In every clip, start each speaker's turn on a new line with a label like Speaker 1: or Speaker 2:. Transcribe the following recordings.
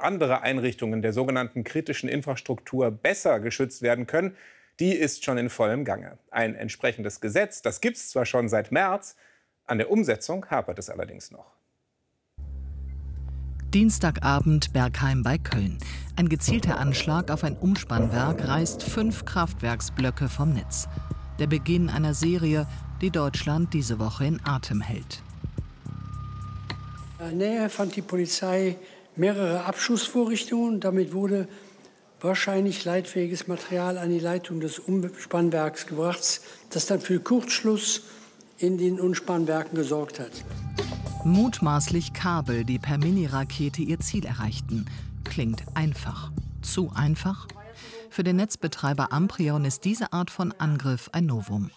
Speaker 1: andere Einrichtungen der sogenannten kritischen Infrastruktur besser geschützt werden können, die ist schon in vollem Gange. Ein entsprechendes Gesetz, das gibt es zwar schon seit März, an der Umsetzung hapert es allerdings noch.
Speaker 2: Dienstagabend Bergheim bei Köln. Ein gezielter Anschlag auf ein Umspannwerk reißt 5 Kraftwerksblöcke vom Netz. Der Beginn einer Serie, die Deutschland diese Woche in Atem hält.
Speaker 3: In der Nähe fand die Polizei mehrere Abschussvorrichtungen. Damit wurde wahrscheinlich leitfähiges Material an die Leitung des Umspannwerks gebracht, das dann für Kurzschluss in den Umspannwerken gesorgt hat.
Speaker 2: Mutmaßlich Kabel, die per Mini-Rakete ihr Ziel erreichten. Klingt einfach. Zu einfach? Für den Netzbetreiber Amprion ist diese Art von Angriff ein Novum.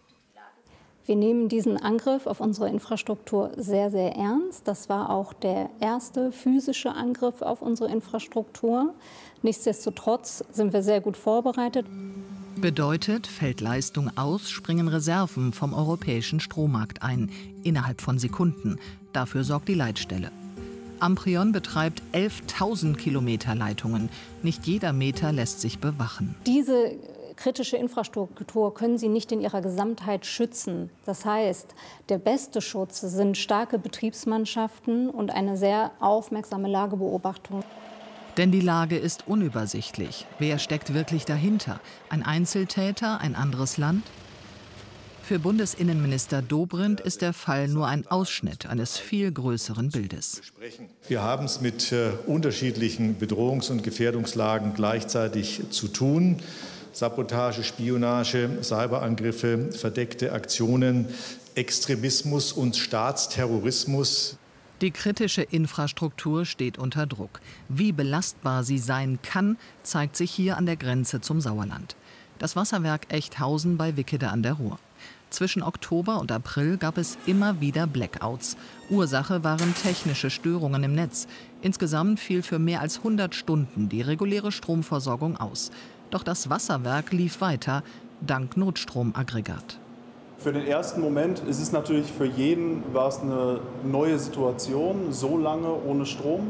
Speaker 4: Wir nehmen diesen Angriff auf unsere Infrastruktur sehr, sehr ernst. Das war auch der erste physische Angriff auf unsere Infrastruktur. Nichtsdestotrotz sind wir sehr gut vorbereitet.
Speaker 2: Bedeutet, fällt Leistung aus, springen Reserven vom europäischen Strommarkt ein. Innerhalb von Sekunden. Dafür sorgt die Leitstelle. Amprion betreibt 11.000 Kilometer Leitungen. Nicht jeder Meter lässt sich bewachen.
Speaker 4: Diese kritische Infrastruktur können Sie nicht in ihrer Gesamtheit schützen. Das heißt, der beste Schutz sind starke Betriebsmannschaften und eine sehr aufmerksame Lagebeobachtung.
Speaker 2: Denn die Lage ist unübersichtlich. Wer steckt wirklich dahinter? Ein Einzeltäter, ein anderes Land? Für Bundesinnenminister Dobrindt ist der Fall nur ein Ausschnitt eines viel größeren Bildes.
Speaker 5: Wir haben es mit unterschiedlichen Bedrohungs- und Gefährdungslagen gleichzeitig zu tun. Sabotage, Spionage, Cyberangriffe, verdeckte Aktionen, Extremismus und Staatsterrorismus.
Speaker 2: Die kritische Infrastruktur steht unter Druck. Wie belastbar sie sein kann, zeigt sich hier an der Grenze zum Sauerland. Das Wasserwerk Echthausen bei Wickede an der Ruhr. Zwischen Oktober und April gab es immer wieder Blackouts. Ursache waren technische Störungen im Netz. Insgesamt fiel für mehr als 100 Stunden die reguläre Stromversorgung aus. Doch das Wasserwerk lief weiter, dank Notstromaggregat.
Speaker 6: Für den ersten Moment ist es natürlich für jeden eine neue Situation, so lange ohne Strom.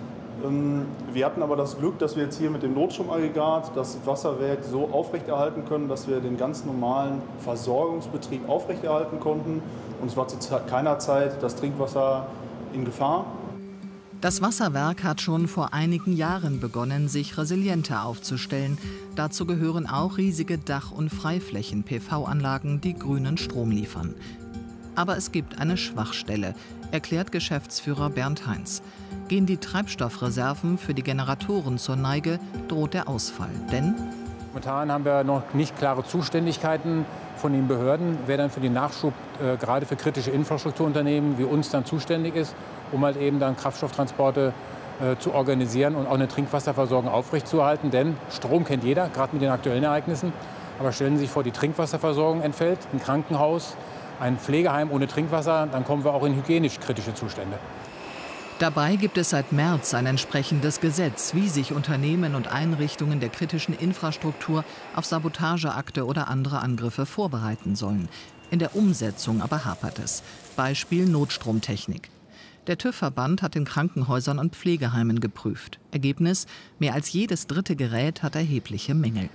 Speaker 6: Wir hatten aber das Glück, dass wir jetzt hier mit dem Notstromaggregat das Wasserwerk so aufrechterhalten können, dass wir den ganz normalen Versorgungsbetrieb aufrechterhalten konnten. Und es war zu keiner Zeit das Trinkwasser in Gefahr.
Speaker 2: Das Wasserwerk hat schon vor einigen Jahren begonnen, sich resilienter aufzustellen. Dazu gehören auch riesige Dach- und Freiflächen-PV-Anlagen, die grünen Strom liefern. Aber es gibt eine Schwachstelle, erklärt Geschäftsführer Bernd Heinz. Gehen die Treibstoffreserven für die Generatoren zur Neige, droht der Ausfall. Denn
Speaker 7: momentan haben wir noch nicht klare Zuständigkeiten von den Behörden, wer dann für den Nachschub gerade für kritische Infrastrukturunternehmen wie uns dann zuständig ist, um halt eben dann Kraftstofftransporte zu organisieren und auch eine Trinkwasserversorgung aufrechtzuerhalten. Denn Strom kennt jeder, gerade mit den aktuellen Ereignissen. Aber stellen Sie sich vor, die Trinkwasserversorgung entfällt, ein Krankenhaus, ein Pflegeheim ohne Trinkwasser, dann kommen wir auch in hygienisch kritische Zustände.
Speaker 2: Dabei gibt es seit März ein entsprechendes Gesetz, wie sich Unternehmen und Einrichtungen der kritischen Infrastruktur auf Sabotageakte oder andere Angriffe vorbereiten sollen. In der Umsetzung aber hapert es. Beispiel Notstromtechnik. Der TÜV-Verband hat in Krankenhäusern und Pflegeheimen geprüft. Ergebnis: Mehr als jedes dritte Gerät hat erhebliche Mängel.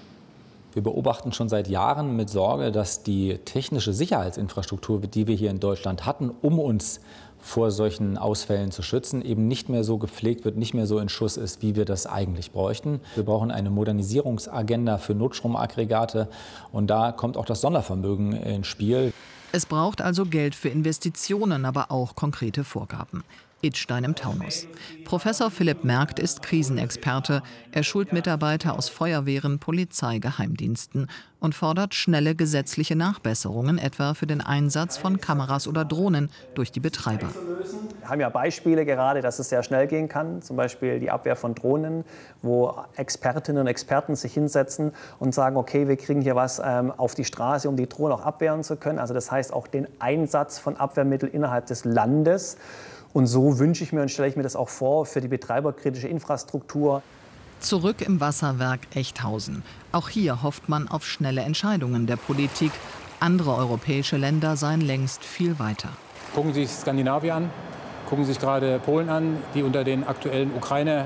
Speaker 8: Wir beobachten schon seit Jahren mit Sorge, dass die technische Sicherheitsinfrastruktur, die wir hier in Deutschland hatten, um uns vor solchen Ausfällen zu schützen, eben nicht mehr so gepflegt wird, nicht mehr so in Schuss ist, wie wir das eigentlich bräuchten. Wir brauchen eine Modernisierungsagenda für Notstromaggregate und da kommt auch das Sondervermögen ins Spiel.
Speaker 2: Es braucht also Geld für Investitionen, aber auch konkrete Vorgaben. Idstein im Taunus. Professor Philipp Merkt ist Krisenexperte. Er schult Mitarbeiter aus Feuerwehren, Polizei, Geheimdiensten und fordert schnelle gesetzliche Nachbesserungen, etwa für den Einsatz von Kameras oder Drohnen durch die Betreiber.
Speaker 9: Wir haben ja Beispiele gerade, dass es sehr schnell gehen kann, zum Beispiel die Abwehr von Drohnen, wo Expertinnen und Experten sich hinsetzen und sagen, okay, wir kriegen hier was auf die Straße, um die Drohnen auch abwehren zu können. Also das heißt auch den Einsatz von Abwehrmitteln innerhalb des Landes. Und so wünsche ich mir und stelle ich mir das auch vor für die betreiberkritische Infrastruktur.
Speaker 2: Zurück im Wasserwerk Echthausen. Auch hier hofft man auf schnelle Entscheidungen der Politik. Andere europäische Länder seien längst viel weiter.
Speaker 7: Gucken Sie sich Skandinavien an, gucken Sie sich gerade Polen an, die unter den aktuellen Ukraine